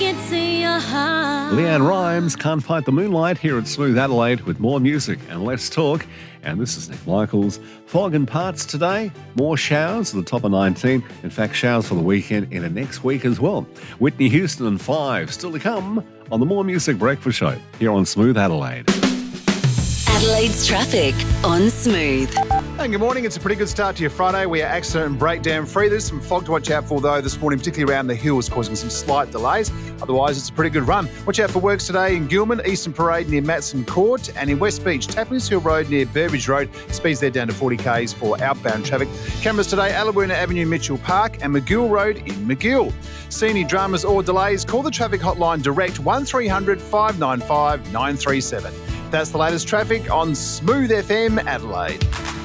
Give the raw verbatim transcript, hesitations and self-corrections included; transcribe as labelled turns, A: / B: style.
A: it's in your heart.
B: Leanne Rhymes, Can't Fight the Moonlight, here at Smooth Adelaide with more music and let's talk. And this is Nick Michaels. Fog and parts today, more showers at the top of nineteen. In fact, showers for the weekend into next week as well. Whitney Houston and Five still to come on the More Music Breakfast Show here on Smooth Adelaide.
C: Adelaide's traffic on Smooth.
D: And good morning. It's a pretty good start to your Friday. We are accident and breakdown free. There's some fog to watch out for though this morning, particularly around the hills, causing some slight delays. Otherwise, it's a pretty good run. Watch out for works today in Gilman, Eastern Parade near Matson Court, and in West Beach, Tappers Hill Road near Burbage Road. Speeds there down to forty k's for outbound traffic. Cameras today, Alawoona Avenue, Mitchell Park, and McGill Road in McGill. See any dramas or delays, call the traffic hotline direct one three hundred, five nine five, nine three seven. That's the latest traffic on Smooth F M Adelaide.